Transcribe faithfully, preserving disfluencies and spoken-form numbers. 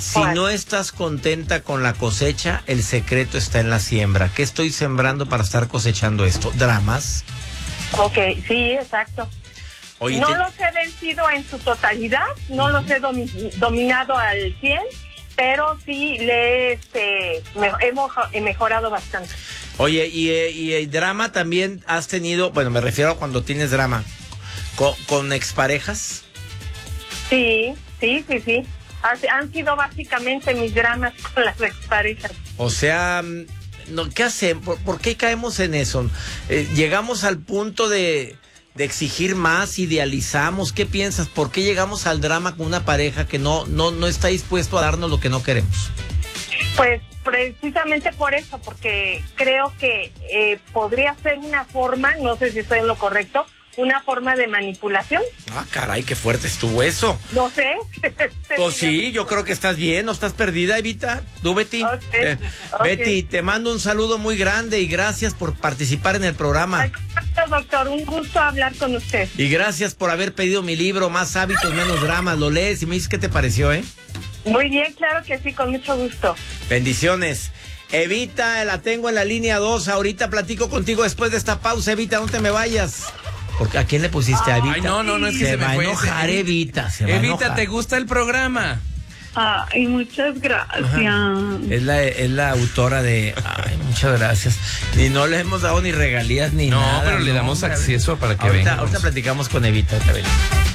Si no estás contenta con la cosecha, el secreto está en la siembra. ¿Qué estoy sembrando para estar cosechando esto? ¿Dramas? Ok, sí, exacto. Oye, no te... los he vencido en su totalidad, no uh-huh. los he domi- dominado al cien, pero sí le este, me, hemos he mejorado bastante. Oye, y, y el drama también has tenido, bueno, me refiero a cuando tienes drama, ¿con, con exparejas? Sí, sí, sí, sí. Han sido básicamente mis dramas con las exparejas. O sea, no, ¿qué hacemos? ¿Por, ¿Por qué caemos en eso? Eh, llegamos al punto de, de exigir más, idealizamos. ¿Qué piensas? ¿Por qué llegamos al drama con una pareja que no, no, no está dispuesto a darnos lo que no queremos? Pues precisamente por eso, porque creo que eh, podría ser una forma, no sé si estoy en lo correcto, una forma de manipulación. Ah, caray, qué fuerte estuvo eso. No sé. Pues sí, yo creo que estás bien, no estás perdida, Evita. ¿Tú, Betty? Okay, eh, okay. Betty, te mando un saludo muy grande y gracias por participar en el programa. Gracias, doctor, un gusto hablar con usted. Y gracias por haber pedido mi libro, Más hábitos, menos dramas. Lo lees y me dices qué te pareció, ¿eh? Muy bien, claro que sí, con mucho gusto. Bendiciones. Evita, la tengo en la línea dos. Ahorita platico contigo después de esta pausa. Evita, no te me vayas. Porque ¿a quién le pusiste a Evita? Ay, no, no, no, es que se, se va me fue a enojar ese. Evita, se va a Evita, enojar. ¿te gusta el programa? Ay, muchas gracias. Ajá. Es la, es la autora de... Ay, muchas gracias. Y no le hemos dado ni regalías ni no, nada. No, pero le no, damos hombre. acceso para que ahorita, venga. Ahorita platicamos con Evita. Ahorita